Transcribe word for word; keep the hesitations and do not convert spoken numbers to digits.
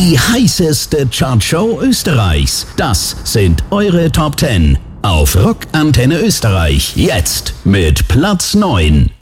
Die heißeste Chartshow Österreichs. Das sind eure Top zehn auf Rock Antenne Österreich. Jetzt mit Platz neun.